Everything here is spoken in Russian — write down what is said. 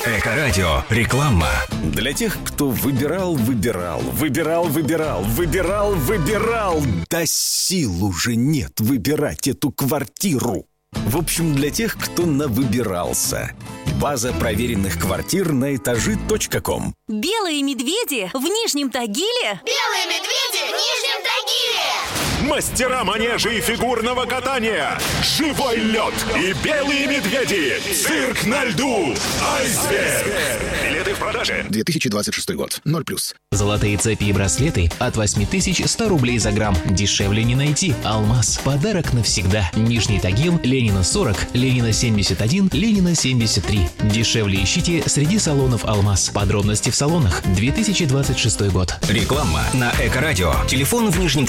Эко-радио. Реклама. Для тех, кто выбирал, да сил уже нет выбирать эту квартиру. В общем, для тех, кто навыбирался. База проверенных квартир на этажи.ком. Белые медведи в Нижнем Тагиле. Белые медведи в Нижнем Тагиле. Мастера манежа и фигурного катания. Живой лед и белые медведи. Цирк на льду. Айсберг. Билеты в продаже. 2026 год. 0+. Золотые цепи и браслеты от 8100 рублей за грамм. Дешевле не найти. Алмаз. Подарок навсегда. Нижний Тагил, Ленина 40, Ленина 71, Ленина 73. Дешевле ищите среди салонов Алмаз. Подробности в салонах. 2026 год. Реклама на Эко-радио. Телефон в Нижнем